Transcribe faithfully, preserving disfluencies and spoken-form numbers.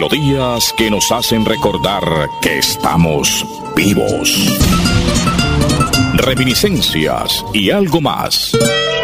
Melodías que nos hacen recordar que estamos vivos. Reminiscencias y algo más.